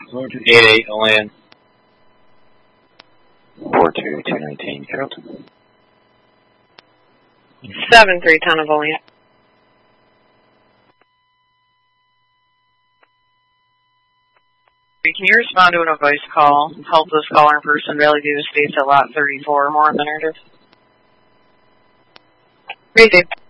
88, land. 42219, Carrollton. 7310 of Olean. Can you respond to a voice call? Help this caller in person. Valley View Estates at lot 34. More on the narrative. Receive.